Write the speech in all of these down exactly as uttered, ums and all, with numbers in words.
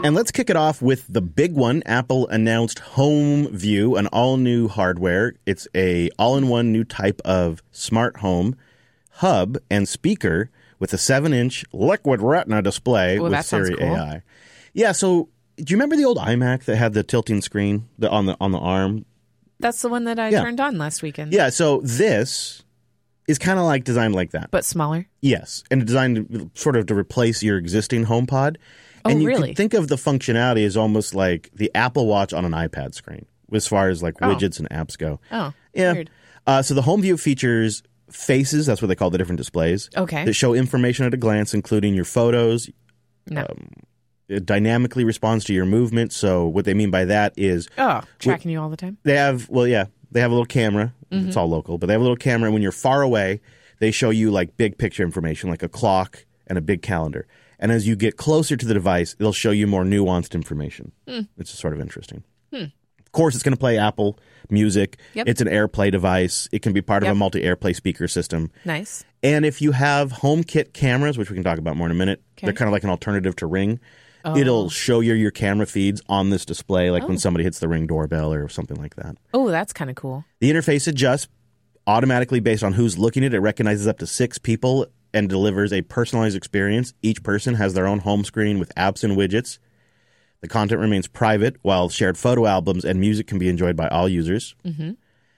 And let's kick it off with the big one. Apple announced Home View, an all-new hardware. It's a all-in-one new type of smart home hub and speaker with a seven-inch liquid retina display Ooh, with that sounds Siri cool. A I. Yeah, so do you remember the old iMac that had the tilting screen the, on the on the arm? That's the one that I Yeah. turned on last weekend. Yeah, so this is kind of like designed like that. But smaller? Yes, and designed to, sort of to replace your existing HomePod. Oh, and you really? can think of the functionality as almost like the Apple Watch on an iPad screen, as far as like Oh. widgets and apps go. Oh, Yeah. weird. Uh, so the Home View features faces, that's what they call the different displays, Okay. that show information at a glance, including your photos. No. Um, it dynamically responds to your movement. So what they mean by that is oh, tracking you all the time? they have, well, yeah, they have a little camera. Mm-hmm. It's all local, but they have a little camera. And when you're far away, they show you like big picture information, like a clock and a big calendar. And as you get closer to the device, it'll show you more nuanced information. Mm. It's sort of interesting. Hmm. Of course, it's going to play Apple Music. Yep. It's an AirPlay device. It can be part of Yep. a multi-AirPlay speaker system. Nice. And if you have HomeKit cameras, which we can talk about more in a minute, Okay. they're kind of like an alternative to Ring. Oh. It'll show you your camera feeds on this display, like when Oh. somebody hits the Ring doorbell or something like that. Oh, that's kind of cool. The interface adjusts automatically based on who's looking at it. It recognizes up to six people and delivers a personalized experience. Each person has their own home screen with apps and widgets. The content remains private, while shared photo albums and music can be enjoyed by all users. Mm-hmm.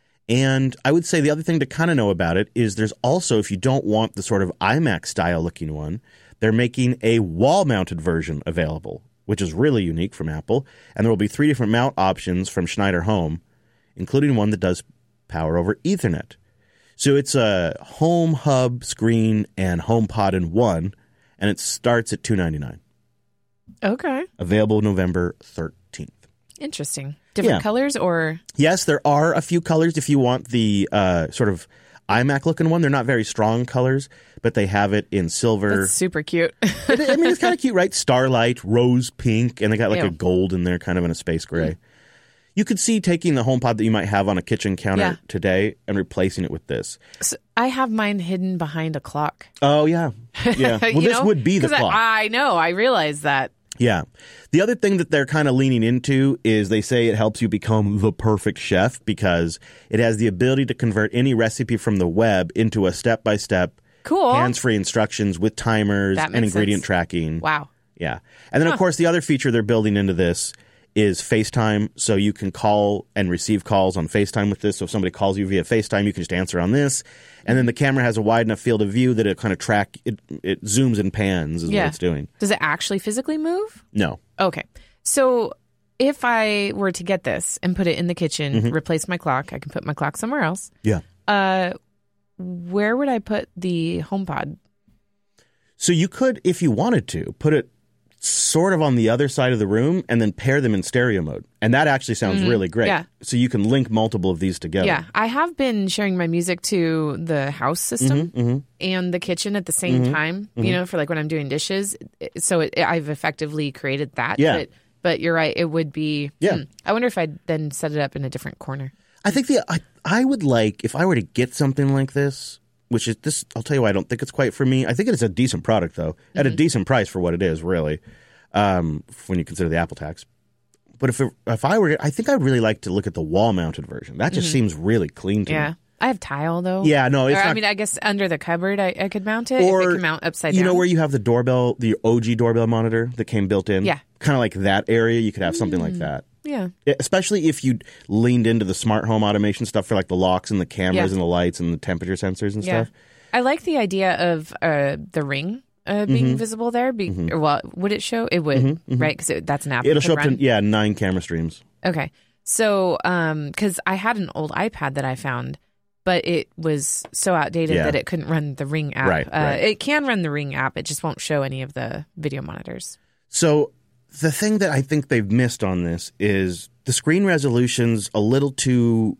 And I would say the other thing to kind of know about it is there's also, if you don't want the sort of iMac style looking one, they're making a wall-mounted version available, which is really unique from Apple. And there will be three different mount options from Schneider Home, including one that does power over Ethernet. So it's a home hub screen and HomePod in one, and it starts at two hundred ninety-nine dollars. Okay. Available November thirteenth. Interesting. Different Yeah. colors or? Yes, there are a few colors if you want the uh, sort of iMac-looking one. They're not very strong colors, but they have it in silver. That's super cute. It- I mean, it's kind of cute, right? Starlight, rose pink, and they got like Ew. a gold in there, kind of in a space gray. Mm. You could see taking the HomePod that you might have on a kitchen counter Yeah. today and replacing it with this. So I have mine hidden behind a clock. Oh, yeah. Yeah. Well, You this know? would be the 'Cause clock. I, I know. I realize that. Yeah. The other thing that they're kind of leaning into is they say it helps you become the perfect chef because it has the ability to convert any recipe from the web into a step-by-step, Cool. hands-free instructions with timers That and makes ingredient sense. tracking. Wow. Yeah. And then, of course, the other feature they're building into this is FaceTime. So you can call and receive calls on FaceTime with this. So if somebody calls you via FaceTime, you can just answer on this. And then the camera has a wide enough field of view that it kind of track, it, it zooms and pans is Yeah. what it's doing. Does it actually physically move? No. Okay. So if I were to get this and put it in the kitchen, Mm-hmm. replace my clock, I can put my clock somewhere else. Yeah. Uh, where would I put the HomePod? So you could, if you wanted to, put it sort of on the other side of the room and then pair them in stereo mode. And that actually sounds really great. Yeah. So you can link multiple of these together. Yeah, I have been sharing my music to the house system Mm-hmm. and the kitchen at the same time, you know, for like when I'm doing dishes. So it, I've effectively created that. Yeah. But, but you're right. It would be. Yeah. hmm, I wonder if I'd then set it up in a different corner. I think the I, I would like, if I were to get something like this, which is this, I'll tell you why I don't think it's quite for me. I think it is a decent product, though, at Mm-hmm. a decent price for what it is, really, um, when you consider the Apple tax. But if it, if I were, I think I'd really like to look at the wall-mounted version. That just seems really clean to Mm-hmm. Yeah. me. I have tile though. Yeah, no, it's Or, not. I mean, I guess under the cupboard I, I could mount it. or if it can mount upside you down. know where you have the doorbell, the O G doorbell monitor that came built in? Yeah. Kind of like that area, you could have something like that. Yeah. Especially if you leaned into the smart home automation stuff for like the locks and the cameras Yeah. and the lights and the temperature sensors and Yeah. stuff. I like the idea of uh, the ring uh, being Mm-hmm. visible there. Be- or, well, would it show? It would, right? Because that's an app. it It'll could show up to, run. yeah, nine camera streams. Okay. So, um, because I had an old iPad that I found, but it was so outdated Yeah. that it couldn't run the Ring app. Right, uh, right. It can run the Ring app. It just won't show any of the video monitors. So the thing that I think they've missed on this is the screen resolution's a little too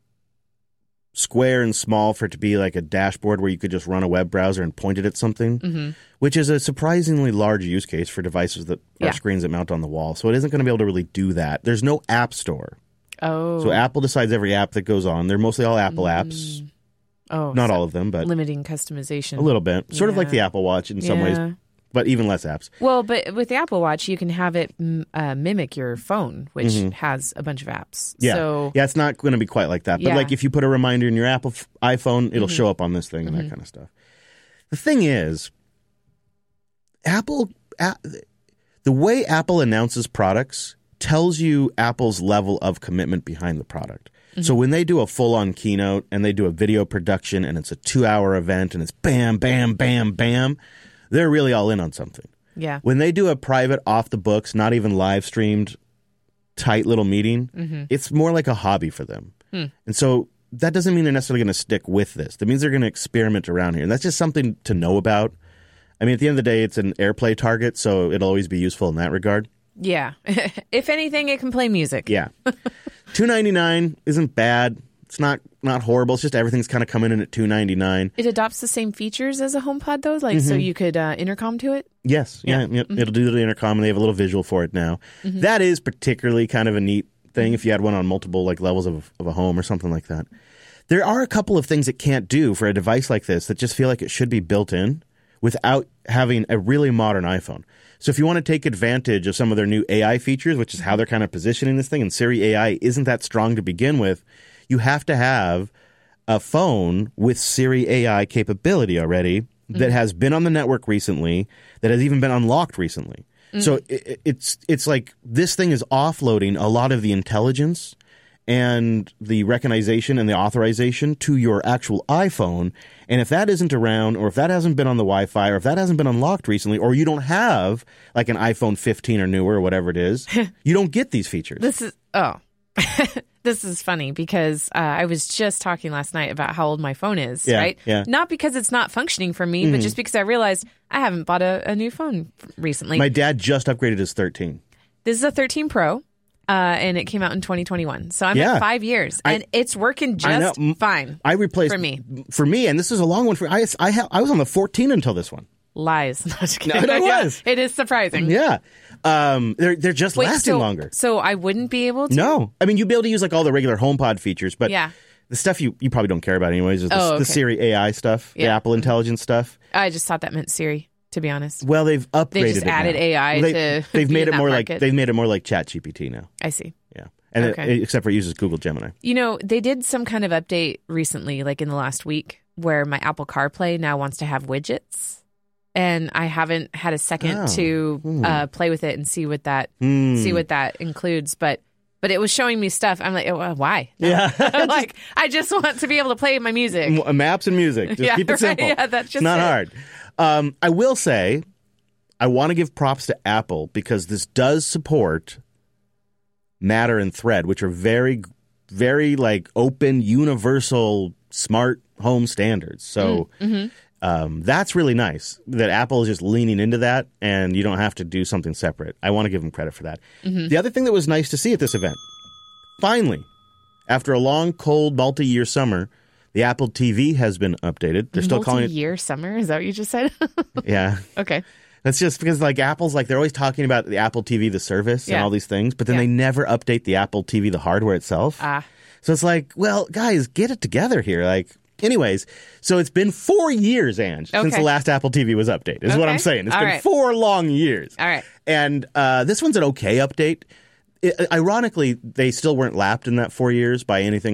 square and small for it to be like a dashboard where you could just run a web browser and point it at something, Mm-hmm. which is a surprisingly large use case for devices that are Yeah. screens that mount on the wall. So it isn't going to be able to really do that. There's no app store. Oh. So Apple decides every app that goes on. They're mostly all Apple apps. oh, Not so all of them, but limiting customization. a little bit. Sort of like Yeah. the Apple Watch in some ways. Yeah. but even less apps. Well, but with the Apple Watch, you can have it m- uh, mimic your phone, which mm-hmm. has a bunch of apps. Yeah, so, yeah, it's not going to be quite like that. But yeah. like if you put a reminder in your Apple f- iPhone, it'll mm-hmm. show up on this thing and mm-hmm. that kind of stuff. The thing is, Apple, a- the way Apple announces products tells you Apple's level of commitment behind the product. Mm-hmm. So when they do a full-on keynote and they do a video production and it's a two-hour event and it's bam, bam, bam, bam, they're really all in on something. Yeah. When they do a private, off-the-books, not even live-streamed, tight little meeting, mm-hmm. it's more like a hobby for them. Hmm. And so that doesn't mean they're necessarily going to stick with this. That means they're going to experiment around here. And that's just something to know about. I mean, at the end of the day, it's an AirPlay target, so it'll always be useful in that regard. Yeah. If anything, it can play music. Yeah. two ninety-nine isn't bad. It's not not horrible. It's just everything's kind of coming in at two ninety-nine. It adopts the same features as a HomePod, though? Like, mm-hmm. so you could uh, intercom to it? Yes. Yeah. yeah. Mm-hmm. It'll do the intercom, and they have a little visual for it now. Mm-hmm. That is particularly kind of a neat thing if you had one on multiple like levels of, of a home or something like that. There are a couple of things it can't do for a device like this that just feel like it should be built in without having a really modern iPhone. So if you want to take advantage of some of their new A I features, which is how they're kind of positioning this thing, and Siri A I isn't that strong to begin with, you have to have a phone with Siri A I capability already mm-hmm. that has been on the network recently, that has even been unlocked recently. Mm-hmm. So it, it's it's like this thing is offloading a lot of the intelligence and the recognition and the authorization to your actual iPhone. And if that isn't around, or if that hasn't been on the Wi-Fi, or if that hasn't been unlocked recently, or you don't have like an iPhone fifteen or newer or whatever it is, you don't get these features. This is, oh, this is funny because uh, I was just talking last night about how old my phone is, yeah, right? Yeah. Not because it's not functioning for me, mm-hmm. but just because I realized I haven't bought a, a new phone recently. My dad just upgraded his thirteen. This is a thirteen Pro. Uh, and it came out in twenty twenty-one. So I'm yeah. at five years, and I, it's working just fine. I replaced for me. For me, and this is a long one for I. I, ha, I was on the fourteen until this one. Lies. No, just kidding. No, it was. Yeah, it is surprising. Yeah, um, they're they're just Wait, lasting so, longer. So I wouldn't be able to. No, I mean you'd be able to use like all the regular HomePod features, but yeah. the stuff you, you probably don't care about anyways is the, oh, okay. the Siri A I stuff, yeah. the Apple Intelligence stuff. I just thought that meant Siri. To be honest, well, they've upgraded. They just it added now. A I they, to. They've made it more market. like they've made it more like ChatGPT now. I see. Yeah, and okay. it, except for it uses Google Gemini. You know, they did some kind of update recently, like in the last week, where my Apple CarPlay now wants to have widgets, and I haven't had a second oh. to mm. uh, play with it and see what that mm. see what that includes, but. But it was showing me stuff. I'm like, oh, why? No. Yeah. Like, I just want to be able to play my music. Maps and music. Just yeah, keep it simple. Right? Yeah, that's just it's not it. hard. Um, I will say, I want to give props to Apple because this does support Matter and Thread, which are very, very like open, universal, smart home standards. So mm-hmm. um, that's really nice that Apple is just leaning into that and you don't have to do something separate. I want to give them credit for that. Mm-hmm. The other thing that was nice to see at this event, finally, after a long, cold, multi-year summer, the Apple T V has been updated. They're still calling it multi-year summer. Is that what you just said? Yeah. Okay. That's just because like Apple's like they're always talking about the Apple T V, the service, yeah. and all these things, but then yeah. they never update the Apple T V, the hardware itself. Ah. So it's like, well, guys, get it together here. Like, anyways, so it's been four years, Ange, okay. since the last Apple T V was updated. Is okay. what I'm saying. It's all been right. four long years. All right. And uh, this one's an okay update. It, ironically, they still weren't lapped in that four years by anything